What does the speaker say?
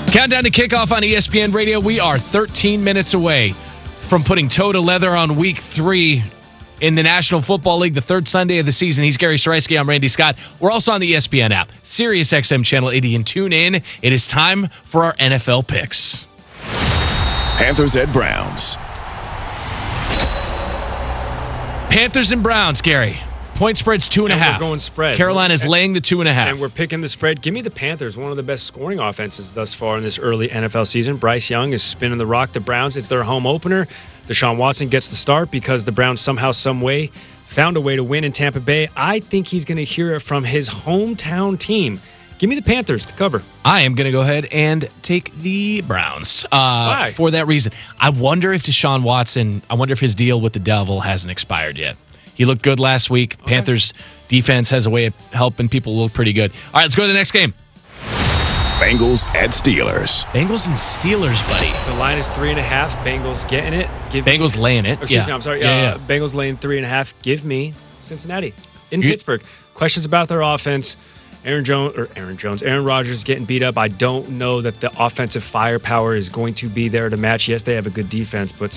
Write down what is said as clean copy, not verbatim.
Countdown to kickoff on ESPN Radio. We are 13 minutes away from putting toe to leather on week 3 in the National Football League, the third Sunday of the season. He's Gary Sarajski. I'm Randy Scott. We're also on the ESPN app, Sirius XM Channel 80, and tune in. It is time for our NFL picks. Panthers at Browns. Panthers and Browns, Gary. Point spread's 2.5. We're going spread. Carolina's laying the 2.5. And we're picking the spread. Give me the Panthers, one of the best scoring offenses thus far in this early NFL season. Bryce Young is spinning the rock. The Browns, it's their home opener. Deshaun Watson gets the start because the Browns somehow, some way, found a way to win in Tampa Bay. I think he's going to hear it from his hometown team. Give me the Panthers to cover. I am going to go ahead and take the Browns for that reason. I wonder if Deshaun Watson, his deal with the Devil hasn't expired yet. He looked good last week. Okay. Panthers defense has a way of helping people look pretty good. All right, let's go to the next game. Bengals at Steelers. Bengals and Steelers, buddy. The line is 3.5. Bengals getting it. Bengals laying it. Excuse me, I'm sorry. Bengals laying 3.5. Give me Cincinnati in Pittsburgh. Questions about their offense. Aaron Rodgers getting beat up. I don't know that the offensive firepower is going to be there to match. Yes, they have a good defense, but